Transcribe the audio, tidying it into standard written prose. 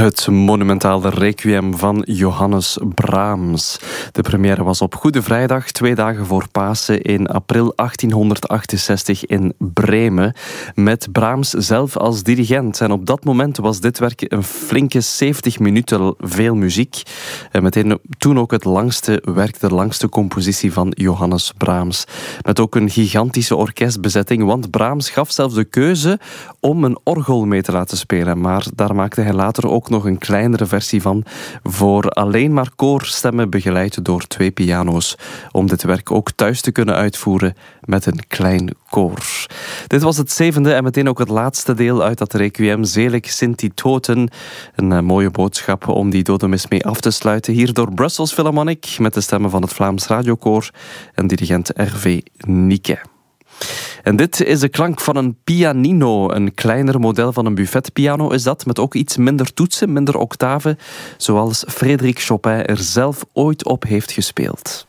Het monumentale requiem van Johannes Brahms. De première was op Goede Vrijdag, 2 dagen voor Pasen in april 1868 in Bremen, met Brahms zelf als dirigent. En op dat moment was dit werk een flinke 70 minuten veel muziek. En meteen toen ook het langste werk, de langste compositie van Johannes Brahms. Met ook een gigantische orkestbezetting, want Brahms gaf zelfs de keuze om een orgel mee te laten spelen. Maar daar maakte hij later ook nog een kleinere versie van, voor alleen maar koorstemmen begeleid door 2 piano's, om dit werk ook thuis te kunnen uitvoeren met een klein koor. Dit was het 7e en meteen ook het laatste deel uit dat requiem, Selig sind die Toten. Een mooie boodschap om die dodenmis mee af te sluiten, hier door Brussels Philharmonic, met de stemmen van het Vlaams Radiokoor en dirigent Hervé Niquet. En dit is de klank van een pianino. Een kleiner model van een buffetpiano is dat, met ook iets minder toetsen, minder octaven, zoals Frédéric Chopin er zelf ooit op heeft gespeeld.